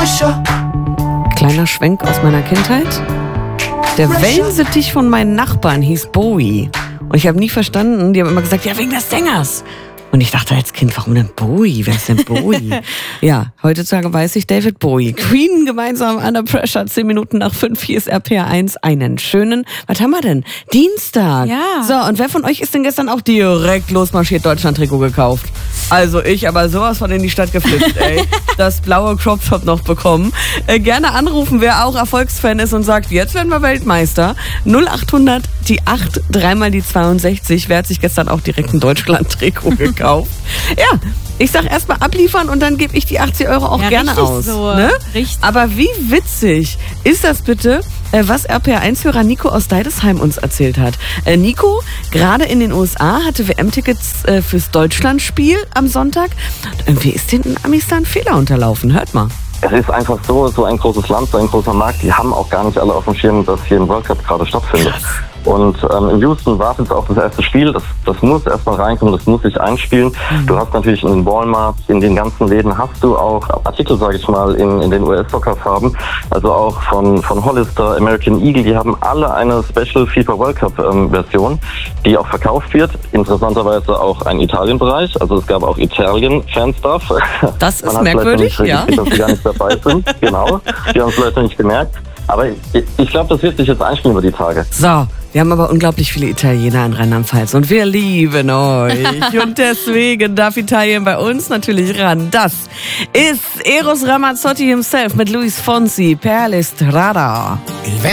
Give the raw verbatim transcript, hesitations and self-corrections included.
Kleiner Schwenk aus meiner Kindheit. Der Wellensittich von meinen Nachbarn hieß Bowie. Und ich habe nie verstanden, die haben immer gesagt, ja, wegen des Sängers. Und ich dachte als Kind, warum denn Bowie? Wer ist denn Bowie? Ja, heutzutage weiß ich David Bowie. Queen gemeinsam Under Pressure, zehn Minuten nach fünf, hier ist R P R eins. Einen schönen, was haben wir denn? Dienstag. Ja. So, und wer von euch ist denn gestern auch direkt losmarschiert Deutschland-Trikot gekauft? Also ich, aber sowas von in die Stadt geflitzt, ey. Das blaue Crop-Top noch bekommen. Äh, gerne anrufen, wer auch Erfolgsfan ist und sagt, jetzt werden wir Weltmeister. null achthundert, die acht, dreimal die zweiundsechzig. Wer hat sich gestern auch direkt ein Deutschland-Trikot gekauft? Ja, ich sag erstmal abliefern und dann gebe ich die achtzig Euro auch ja, gerne richtig aus. So. Ne? Richtig. Aber wie witzig ist das bitte, was R P R eins-Hörer Nico aus Deidesheim uns erzählt hat. Äh, Nico, gerade in den U S A, hatte W M-Tickets äh, fürs Deutschlandspiel am Sonntag. Und irgendwie ist den in Amis da ein Fehler unterlaufen. Hört mal. Es ist einfach so, so ein großes Land, so ein großer Markt, die haben auch gar nicht alle auf dem Schirm, dass hier ein World Cup gerade stattfindet. Und ähm, in Houston wartet auf das erste Spiel, das, das muss erstmal reinkommen, das muss sich einspielen. Mhm. Du hast natürlich in den Walmart, in den ganzen Läden hast du auch Artikel, sage ich mal, in, in den U S-Soccer-Farben, also auch von, von Hollister, American Eagle, die haben alle eine Special FIFA World Cup-Version, ähm, die auch verkauft wird. Interessanterweise auch ein Italien-Bereich, also es gab auch Italien-Fanstuff. Das ist merkwürdig, ja. Dass die gar nicht dabei sind, genau, die haben es vielleicht noch nicht gemerkt. Aber ich, ich glaube, das wird sich jetzt einspielen über die Tage. So, wir haben aber unglaublich viele Italiener in Rheinland-Pfalz und wir lieben euch. Und deswegen darf Italien bei uns natürlich ran. Das ist Eros Ramazzotti himself mit Luis Fonsi, Per la Strada.